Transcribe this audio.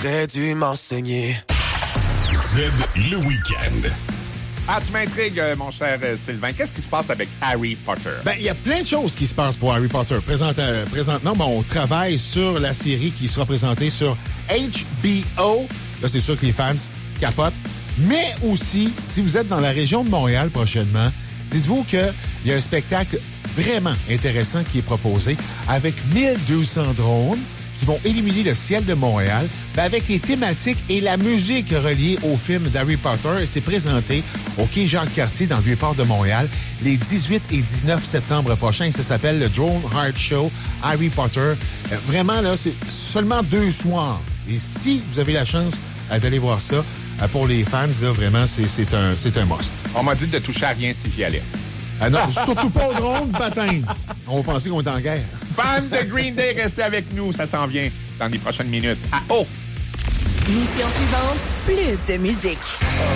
T'aurais dû m'enseigner. Z, le week-end. Ah, tu m'intrigues, mon cher Sylvain. Qu'est-ce qui se passe avec Harry Potter? Ben, il y a plein de choses qui se passent pour Harry Potter. Présentement, on travaille sur la série qui sera présentée sur HBO. Là, c'est sûr que les fans capotent. Mais aussi, si vous êtes dans la région de Montréal prochainement, dites-vous qu'il y a un spectacle vraiment intéressant qui est proposé avec 1200 drones qui vont illuminer le ciel de Montréal avec les thématiques et la musique reliées au film d'Harry Potter. Et c'est présenté au quai Jacques-Cartier dans le Vieux-Port de Montréal les 18 et 19 septembre prochains. Ça s'appelle le Drone Heart Show Harry Potter. Vraiment, là, c'est seulement 2 soirs. Et si vous avez la chance d'aller voir ça, pour les fans, là, vraiment, c'est un must. On m'a dit de toucher à rien si j'y allais. Non, surtout pas au drone, baptême. On pensait qu'on était en guerre. Fans de Green Day, restez avec nous. Ça s'en vient dans les prochaines minutes. À haut! Mission suivante, plus de musique.